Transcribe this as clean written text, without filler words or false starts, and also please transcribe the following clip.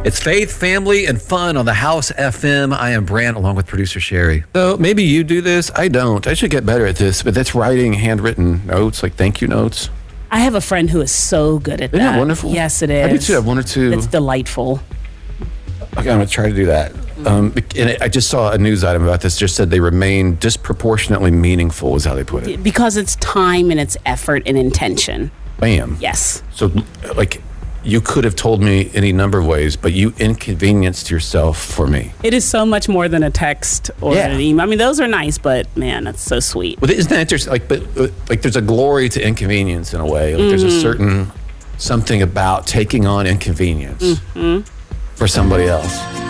It's faith, family, and fun on the House FM. I am Brant, along with producer Sherry. So maybe you do this. I don't. I should get better at this, but that's writing handwritten notes, like thank you notes. I have a friend who is so good at that. Isn't that wonderful? Yes, it is. I do too. I have one or two. It's delightful. Okay, I'm going to try to do that. And I just saw a news item about this. Just said they remain disproportionately meaningful, is how they put it. Because it's time and it's effort and intention. Bam. Yes. So, like, you could have told me any number of ways, but you inconvenienced yourself for me. It is so much more than a text or an email. I mean, those are nice, but man, that's so sweet. Well, isn't that interesting? Like, there's a glory to inconvenience in a way. Like, there's a certain something about taking on inconvenience for somebody else.